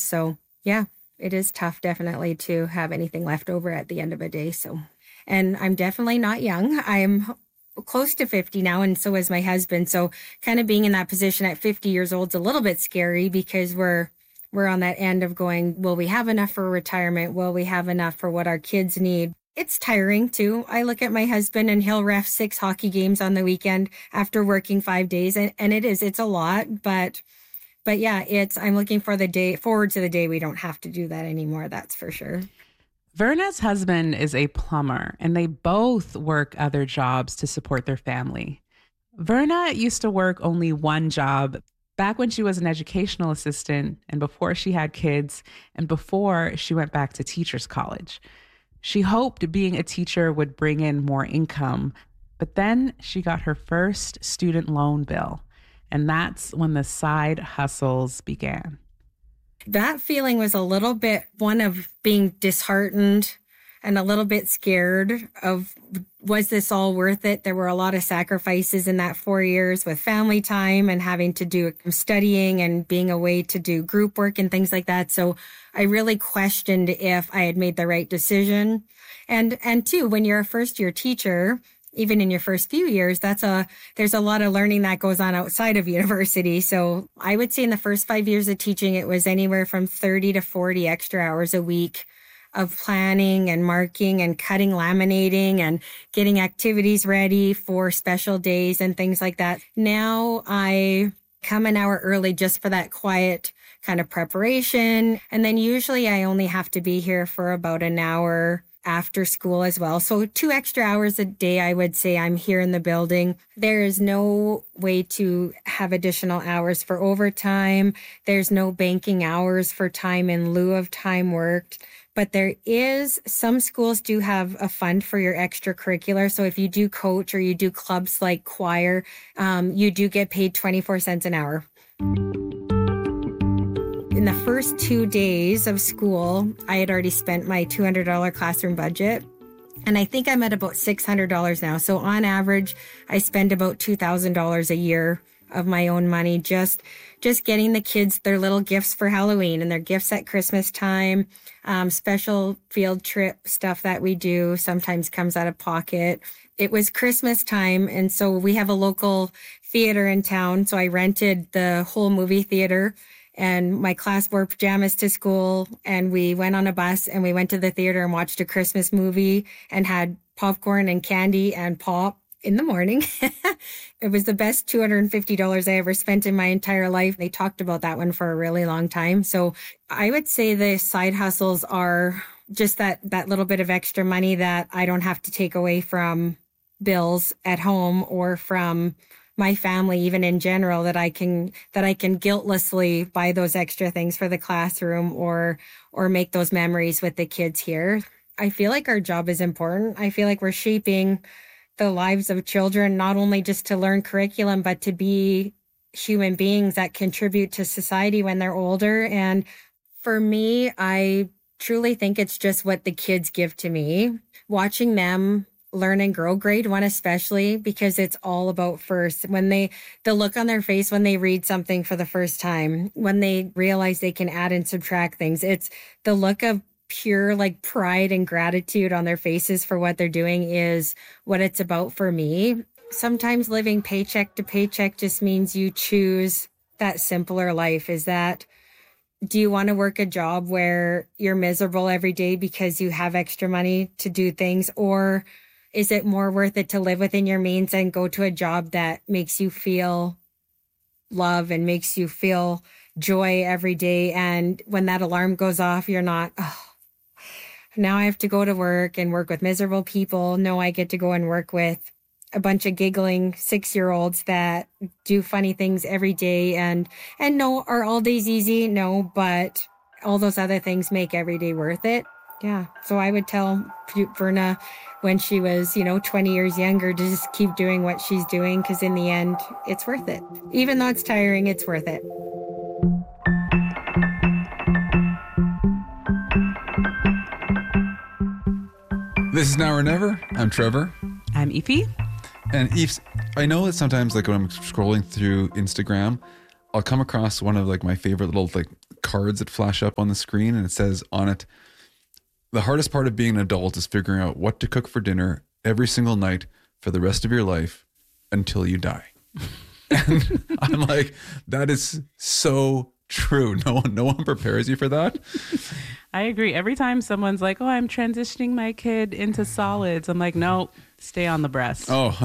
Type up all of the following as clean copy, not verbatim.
So yeah, it is tough definitely to have anything left over at the end of a day. So, and I'm definitely not young. I'm close to 50 now, and so is my husband. So kind of being in that position at 50 years old is a little bit scary because we're on that end of going, will we have enough for retirement? Will we have enough for what our kids need? It's tiring too. I look at my husband and he'll ref 6 hockey games on the weekend after working 5 days. And it's a lot, but yeah, I'm looking forward to the day we don't have to do that anymore. That's for sure. Verna's husband is a plumber, and they both work other jobs to support their family. Verna used to work only one job back when she was an educational assistant and before she had kids and before she went back to teachers college. She hoped being a teacher would bring in more income, but then she got her first student loan bill, and that's when the side hustles began. That feeling was a little bit one of being disheartened and a little bit scared of, was this all worth it? There were a lot of sacrifices in that 4 years with family time and having to do studying and being away to do group work and things like that. So I really questioned if I had made the right decision. And too, when you're a first year teacher, even in your first few years, there's a lot of learning that goes on outside of university. So I would say in the first 5 years of teaching, it was anywhere from 30 to 40 extra hours a week of planning and marking and cutting, laminating and getting activities ready for special days and things like that. Now I come an hour early just for that quiet kind of preparation. And then usually I only have to be here for about an hour after school as well. So 2 extra hours a day, I would say I'm here in the building. There is no way to have additional hours for overtime. There's no banking hours for time in lieu of time worked. But some schools do have a fund for your extracurricular. So if you do coach or you do clubs like choir, you do get paid 24 cents an hour. In the first 2 days of school, I had already spent my $200 classroom budget. And I think I'm at about $600 now. So on average, I spend about $2,000 a year of my own money, just getting the kids their little gifts for Halloween and their gifts at Christmas time. Special field trip stuff that we do sometimes comes out of pocket. It was Christmas time, and so we have a local theater in town. So I rented the whole movie theater, and my class wore pajamas to school, and we went on a bus and we went to the theater and watched a Christmas movie and had popcorn and candy and pop in the morning. It was the best $250 I ever spent in my entire life. They talked about that one for a really long time. So I would say the side hustles are just that little bit of extra money that I don't have to take away from bills at home or from my family, even in general, that I can guiltlessly buy those extra things for the classroom or make those memories with the kids here. I feel like our job is important. I feel like we're shaping the lives of children, not only just to learn curriculum, but to be human beings that contribute to society when they're older. And for me, I truly think it's just what the kids give to me. Watching them learn and grow, grade 1 especially, because it's all about first. The look on their face when they read something for the first time, when they realize they can add and subtract things, it's the look of pure pride and gratitude on their faces for what they're doing is what it's about for me. Sometimes living paycheck to paycheck just means you choose that simpler life. Do you want to work a job where you're miserable every day because you have extra money to do things? Or is it more worth it to live within your means and go to a job that makes you feel love and makes you feel joy every day? And when that alarm goes off, you're not, now I have to go to work and work with miserable people. No, I get to go and work with a bunch of giggling 6-year-olds that do funny things every day. And no, are all days easy? No, but all those other things make every day worth it. Yeah. So I would tell Verna when she was, 20 years younger to just keep doing what she's doing, because in the end, it's worth it. Even though it's tiring, it's worth it. This is Now or Never. I'm Trevor. I'm Aoife. And Aoife, I know that sometimes when I'm scrolling through Instagram, I'll come across one of my favorite little cards that flash up on the screen, and it says on it, the hardest part of being an adult is figuring out what to cook for dinner every single night for the rest of your life until you die. And I'm like, that is so true. No one prepares you for that. I agree. Every time someone's like, oh, I'm transitioning my kid into solids, I'm like, no, stay on the breast. Oh.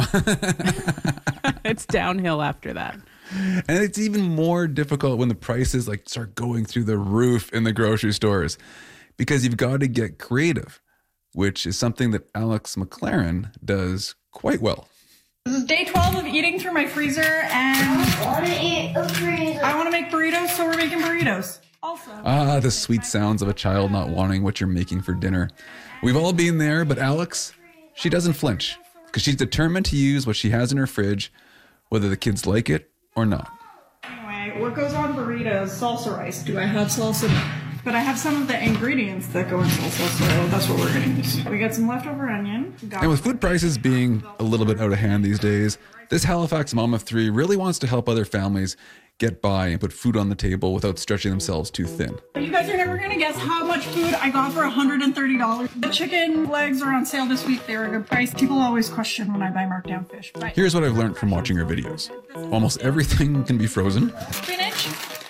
It's downhill after that. And it's even more difficult when the prices like start going through the roof in the grocery stores, because you've got to get creative, which is something that Alex McLaren does quite well. This is day 12 of eating through my freezer, and I want to eat a burrito. I want to make burritos, so we're making burritos. Also, The sweet sounds of a child not wanting what you're making for dinner. We've all been there, but Alex, she doesn't flinch because she's determined to use what she has in her fridge, whether the kids like it or not. anyway, what goes on burritos? Salsa rice. Do I have salsa? No. But I have some of the ingredients that go in salsa, so that's what we're going to use. We got some leftover onion. And with food prices being a little bit out of hand these days, this Halifax mom of three really wants to help other families get by and put food on the table without stretching themselves too thin. You guys are never going to guess how much food I got for $130. The chicken legs are on sale this week. They're a good price. People always question when I buy marked down fish. But Here's what I've learned from watching your videos. Almost everything can be frozen. spinach,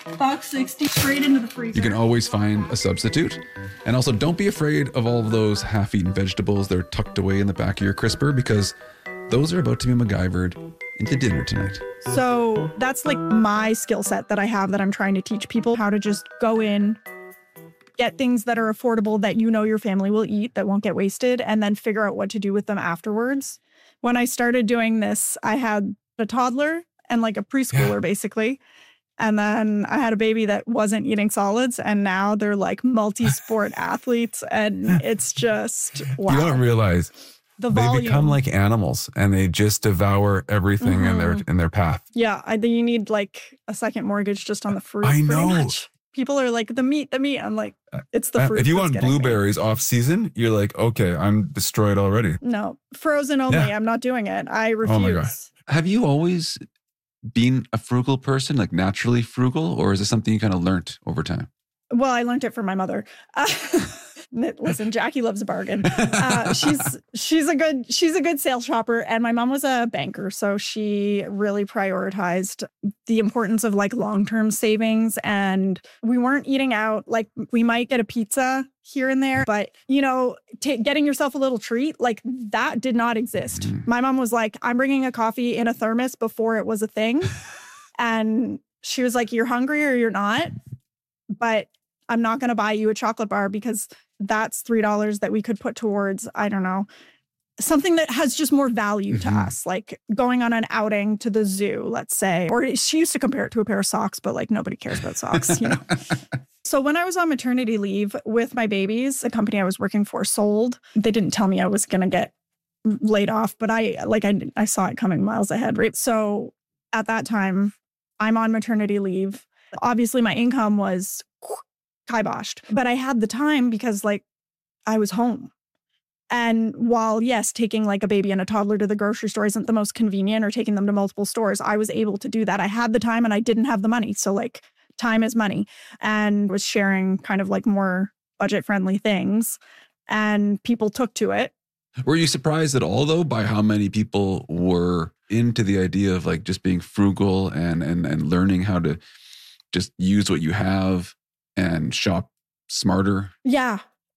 $1.60 straight into the freezer. You can always find a substitute. And also, don't be afraid of all of those half-eaten vegetables that are tucked away in the back of your crisper, because those are about to be MacGyvered into dinner tonight. So that's like my skill set that I have that I'm trying to teach people how to just go in, get things that are affordable that you know your family will eat that won't get wasted, and then figure out what to do with them afterwards. When I started doing this, I had a toddler and like a preschooler basically. And then I had a baby that wasn't eating solids, and now they're like multi-sport athletes, and it's just wow. You don't realize the they volume. become like animals, and they just devour everything in their path. Yeah, I think you need like a second mortgage just on the fruit. I pretty know. much. People are like, the meat. I'm like, it's the fruit. If you that's want getting me. blueberries off season, you're like, okay, I'm destroyed already. No, frozen only. Yeah. I'm not doing it. I refuse. Oh my God. Have you always been a frugal person, like naturally frugal, or is this something you kind of learned over time? Well, I learned it from my mother. Listen, Jackie loves a bargain. She's a good sales shopper, and my mom was a banker, so she really prioritized the importance of like long-term savings. And we weren't eating out. Like we might get a pizza here and there, but you know, getting yourself a little treat, like that did not exist. My mom was like, I'm bringing a coffee in a thermos before it was a thing, and she was like, you're hungry or you're not, but I'm not going to buy you a chocolate bar because that's $3 that we could put towards, I don't know, something that has just more value to us, like going on an outing to the zoo, let's say. Or she used to compare it to a pair of socks, but like nobody cares about socks, you know. So when I was on maternity leave with my babies, the company I was working for sold. They didn't tell me I was going to get laid off, but I saw it coming miles ahead, right? So at that time, I'm on maternity leave. Obviously, my income was kiboshed, but I had the time because like I was home. And while yes, taking like a baby and a toddler to the grocery store isn't the most convenient, or taking them to multiple stores, I was able to do that. I had the time and I didn't have the money. So like time is money, and was sharing kind of like more budget friendly things, and people took to it. Were you surprised at all, though, by how many people were into the idea of like just being frugal and learning how to just use what you have and shop smarter? Yeah.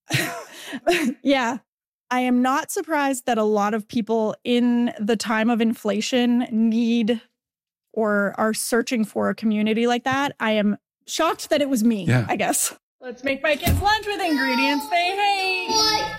Yeah. I am not surprised that a lot of people in the time of inflation need or are searching for a community like that. I am shocked that it was me, I guess. Let's make my kids lunch with ingredients they hate. What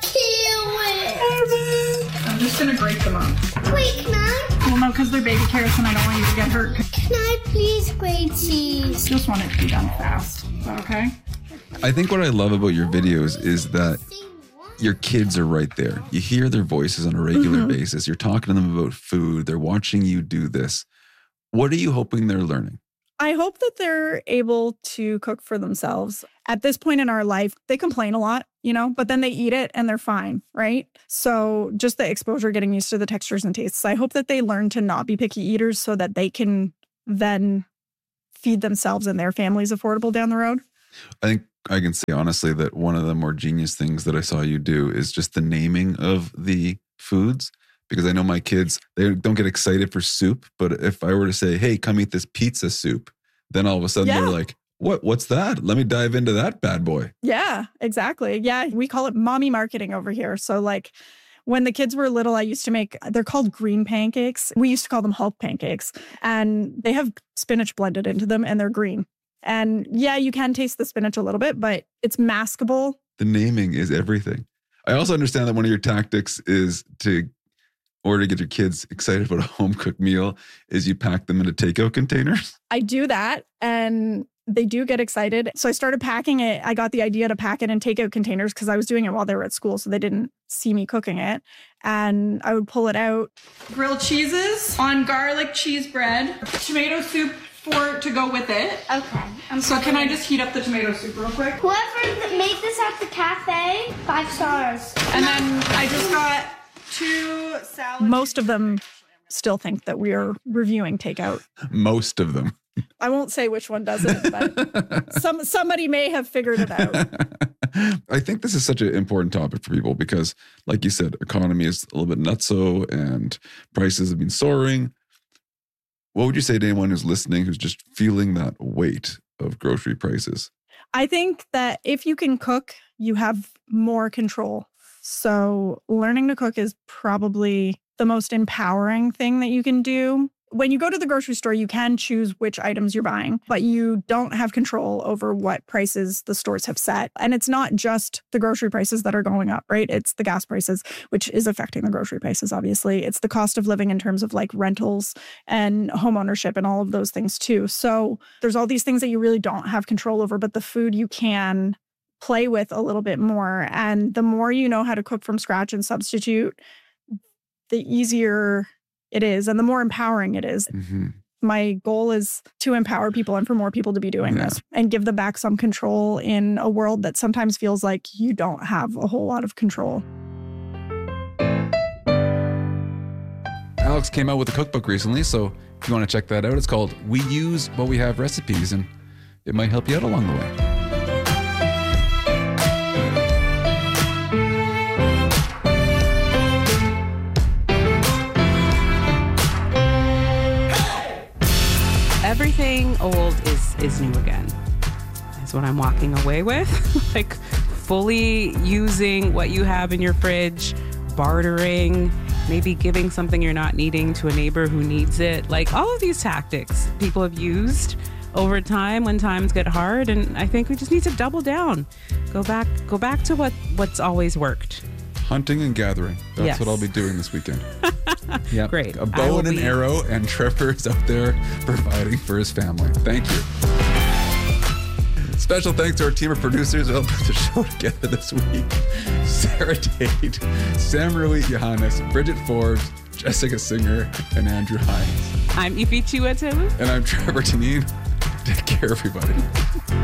kiwi? I'm just going to grate them up. Wait, can I? Well, no, because they're baby carrots and I don't want you to get hurt. Can I please grate cheese? Just want it to be done fast. Is that okay? I think what I love about your videos is that your kids are right there. You hear their voices on a regular basis. You're talking to them about food. They're watching you do this. What are you hoping they're learning? I hope that they're able to cook for themselves. At this point in our life, they complain a lot, you know, but then they eat it and they're fine, right? So just the exposure, getting used to the textures and tastes. I hope that they learn to not be picky eaters so that they can then feed themselves and their families affordable down the road. I think I can say honestly that one of the more genius things that I saw you do is just the naming of the foods. Because I know my kids, they don't get excited for soup. But if I were to say, hey, come eat this pizza soup, then all of a sudden they're like, what's that? Let me dive into that bad boy. Yeah, exactly. Yeah, we call it mommy marketing over here. So like when the kids were little, I used to make, they're called green pancakes. We used to call them Hulk pancakes. And they have spinach blended into them and they're green. And yeah, you can taste the spinach a little bit, but it's maskable. The naming is everything. I also understand that one of your tactics is to get your kids excited about a home-cooked meal is you pack them into takeout containers. I do that and they do get excited. So I started packing it. I got the idea to pack it in takeout containers because I was doing it while they were at school. So they didn't see me cooking it. And I would pull it out. Grilled cheeses on garlic cheese bread, tomato soup to go with it. Okay. So can I just heat up the tomato soup real quick? Whoever made this at the cafe, 5 stars. And then I just got 2 salads. Most of them still think that we are reviewing takeout. Most of them. I won't say which one doesn't, but somebody may have figured it out. I think this is such an important topic for people because, like you said, economy is a little bit nutso and prices have been soaring. What would you say to anyone who's listening who's just feeling that weight of grocery prices? I think that if you can cook, you have more control. So learning to cook is probably the most empowering thing that you can do. When you go to the grocery store, you can choose which items you're buying, but you don't have control over what prices the stores have set. And it's not just the grocery prices that are going up, right? It's the gas prices, which is affecting the grocery prices, obviously. It's the cost of living in terms of like rentals and home ownership and all of those things too. So there's all these things that you really don't have control over, but the food you can play with a little bit more. And the more you know how to cook from scratch and substitute, the easier it is and the more empowering it is. Mm-hmm. My goal is to empower people and for more people to be doing this and give them back some control in a world that sometimes feels like you don't have a whole lot of control. Alex came out with a cookbook recently, so if you want to check that out, it's called We Use What We Have Recipes, and it might help you out along the way. Everything old is new again. That's what I'm walking away with. Like fully using what you have in your fridge, bartering, maybe giving something you're not needing to a neighbor who needs it. Like all of these tactics people have used over time when times get hard. And I think we just need to double down. Go back to what's always worked. Hunting and gathering. That's what I'll be doing this weekend. Yep. Great. A bow and an arrow, and Trevor is out there providing for his family. Thank you. Special thanks to our team of producers who helped put the show together this week. Sarah Tate, Sam Rui Johannes, Bridget Forbes, Jessica Singer, and Andrew Hines. I'm Ifi Chiwetel. And I'm Trevor Tanine. Take care, everybody.